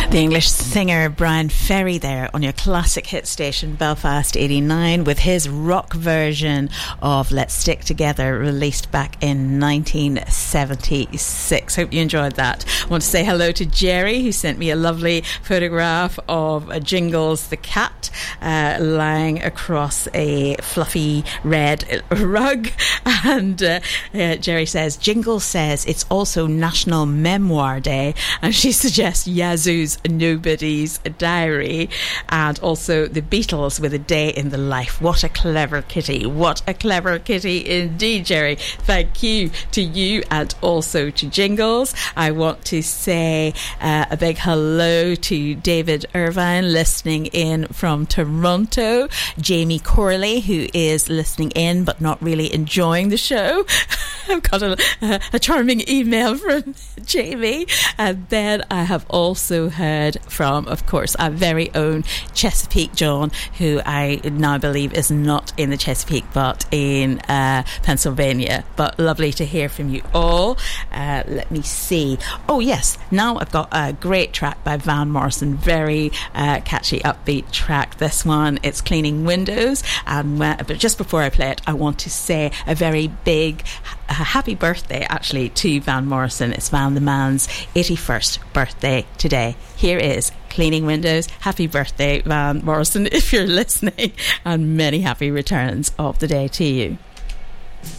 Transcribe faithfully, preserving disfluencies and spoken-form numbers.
The English singer Brian Ferry there on your classic hit station Belfast eighty-nine with his rock version of Let's Stick Together, released back in nineteen seventy-six. Hope you enjoyed that. I want to say hello to Jerry, who sent me a lovely photograph of Jingles the cat uh, lying across a fluffy red rug. And uh, uh, Jerry says, Jingles says it's also National Memoir Day, and she suggests Yazoo's Nobody's Diary, and also the Beatles with A Day in the Life. What a clever kitty. What a clever kitty indeed, Jerry. Thank you to you and also to Jingles. I want to say uh, a big hello to David Irvine listening in from Toronto, Jamie Corley, who is listening in but not really enjoying the show. I've got a, a, a charming email from Jamie. And then I have also heard from, of course, our very own Chesapeake John, who I now believe is not in the Chesapeake but in uh, Pennsylvania. But lovely to hear from you all. Uh, let me see. Oh yes, now I've got a great track by Van Morrison, very uh, catchy, upbeat track. This one, it's Cleaning Windows. And uh, but just before I play it, I want to say a very big uh, happy birthday actually to Van Morrison. It's Van the Man's eighty-first birthday today. Here is Cleaning Windows. Happy birthday, Van Morrison, if you're listening, and many happy returns of the day to you.